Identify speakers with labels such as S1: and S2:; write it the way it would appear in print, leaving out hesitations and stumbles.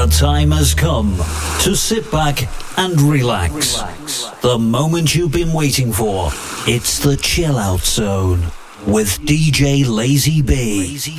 S1: time has come to sit back and relax. The moment you've been waiting for. It's the Chill Out Zone with DJ Lazy B.